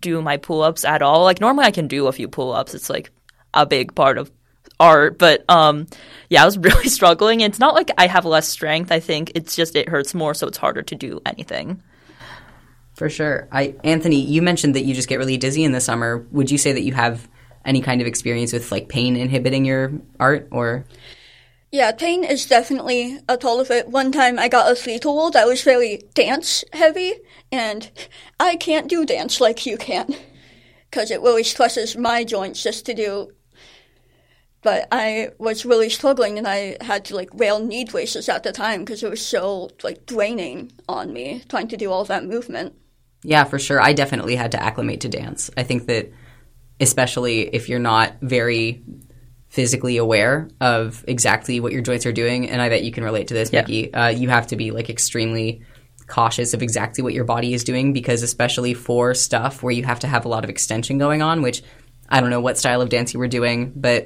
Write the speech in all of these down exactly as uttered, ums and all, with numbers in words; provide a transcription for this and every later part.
do my pull-ups at all. Like, normally I can do a few pull-ups. It's, like, a big part of art. But, um, yeah, I was really struggling. It's not like I have less strength. I think it's just it hurts more, so it's harder to do anything. For sure. I Anthony, you mentioned that you just get really dizzy in the summer. Would you say that you have any kind of experience with, like, pain inhibiting your art, or? Yeah, pain is definitely a toll of it. One time I got a flea tool that was very dance-heavy, and I can't do dance like you can, because it really stresses my joints just to do. But I was really struggling, and I had to, like, wear knee braces at the time because it was so, like, draining on me trying to do all that movement. Yeah, for sure. I definitely had to acclimate to dance. I think that especially if you're not very physically aware of exactly what your joints are doing, and I bet you can relate to this, yeah. Mickey, uh, you have to be, like, extremely cautious of exactly what your body is doing, because especially for stuff where you have to have a lot of extension going on, which I don't know what style of dance you were doing, but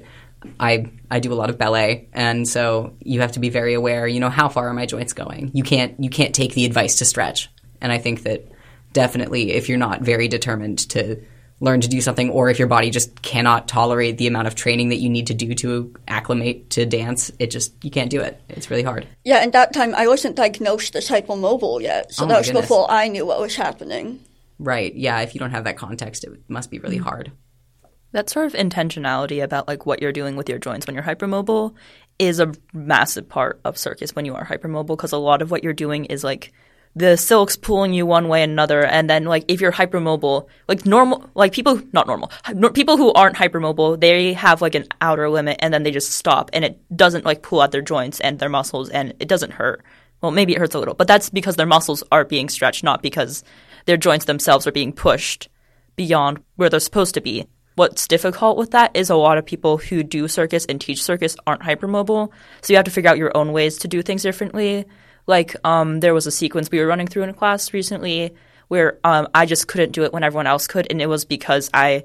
I I do a lot of ballet, and so you have to be very aware, you know, how far are my joints going? You can't you can't take the advice to stretch. And I think that definitely if you're not very determined to learn to do something, or if your body just cannot tolerate the amount of training that you need to do to acclimate to dance, it just, you can't do it. It's really hard. Yeah, and that time I wasn't diagnosed as hypermobile yet, so oh that was goodness. before I knew what was happening. Right, yeah, if you don't have that context, it must be really hard. That sort of intentionality about, like, what you're doing with your joints when you're hypermobile is a massive part of circus when you are hypermobile, because a lot of what you're doing is, like, the silk's pulling you one way and another, and then, like, if you're hypermobile, like, normal, like, people, not normal, people who aren't hypermobile, they have, like, an outer limit, and then they just stop, and it doesn't, like, pull out their joints and their muscles, and it doesn't hurt. Well, maybe it hurts a little, but that's because their muscles are being stretched, not because their joints themselves are being pushed beyond where they're supposed to be. What's difficult with that is a lot of people who do circus and teach circus aren't hypermobile, so you have to figure out your own ways to do things differently. Like, um, there was a sequence we were running through in a class recently where um, I just couldn't do it when everyone else could, and it was because I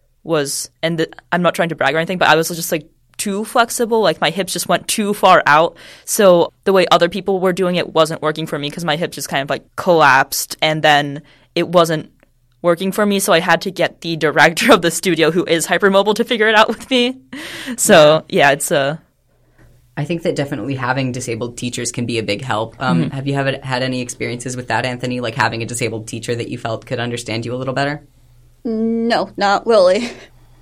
was, and the, I'm not trying to brag or anything, but I was just, like, too flexible. Like, my hips just went too far out, so the way other people were doing it wasn't working for me because my hips just kind of, like, collapsed, and then it wasn't working for me, so I had to get the director of the studio, who is hypermobile, to figure it out with me. So, yeah, yeah it's a... Uh, I think that definitely having disabled teachers can be a big help. Um, mm-hmm. Have you have, had any experiences with that, Anthony, like having a disabled teacher that you felt could understand you a little better? No, not really.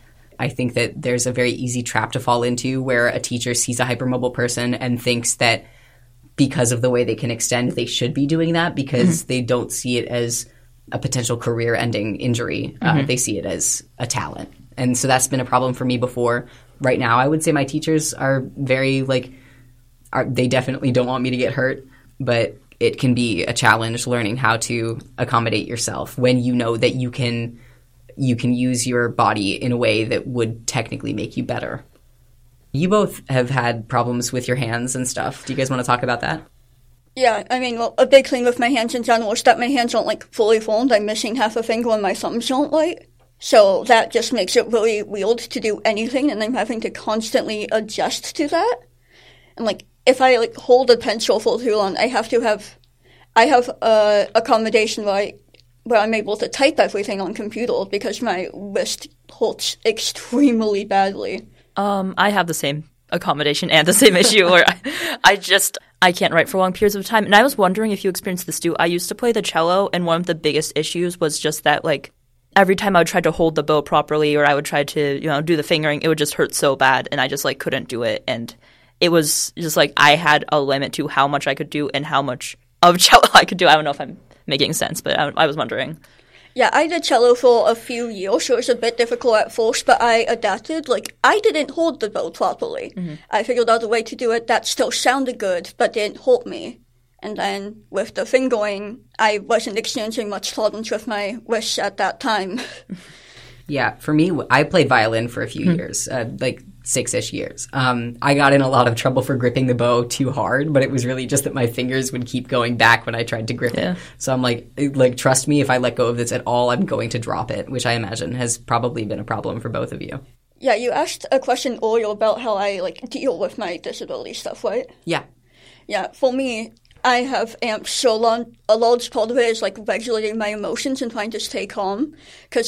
I think that there's a very easy trap to fall into where a teacher sees a hypermobile person and thinks that because of the way they can extend, they should be doing that because mm-hmm. they don't see it as a potential career-ending injury. Mm-hmm. Uh, they see it as a talent. And so that's been a problem for me before. Right now, I would say my teachers are very, like, are, they definitely don't want me to get hurt, but it can be a challenge learning how to accommodate yourself when you know that you can you can use your body in a way that would technically make you better. You both have had problems with your hands and stuff. Do you guys want to talk about that? Yeah, I mean, well, a big thing with my hands in general is that my hands aren't, like, fully formed. I'm missing half a finger and my thumbs don't right. So that just makes it really weird to do anything, and I'm having to constantly adjust to that. And, like, if I, like, hold a pencil for too long, I have to have, I have a accommodation where, I, where I'm able to type everything on computer because my wrist hurts extremely badly. Um, I have the same accommodation and the same issue where I, I just, I can't write for long periods of time. And I was wondering if you experienced this too. I used to play the cello, and one of the biggest issues was just that, like, every time I would try to hold the bow properly or I would try to, you know, do the fingering, it would just hurt so bad, and I just, like, couldn't do it. And it was just, like, I had a limit to how much I could do and how much of cello I could do. I don't know if I'm making sense, but I, I was wondering. Yeah, I did cello for a few years, so it was a bit difficult at first, but I adapted. Like, I didn't hold the bow properly. Mm-hmm. I figured out a way to do it that still sounded good, but didn't hurt me. And then with the fingering, I wasn't experiencing much problems with my wrists at that time. Yeah, for me, I played violin for a few mm-hmm. years, uh, like six-ish years. Um, I got in a lot of trouble for gripping the bow too hard, but it was really just that my fingers would keep going back when I tried to grip yeah. it. So I'm like, like, trust me, if I let go of this at all, I'm going to drop it, which I imagine has probably been a problem for both of you. Yeah, you asked a question earlier about how I, like, deal with my disability stuff, right? Yeah. Yeah, for me, I have amps, so a large part of it is, like, regulating my emotions and trying to stay calm. Because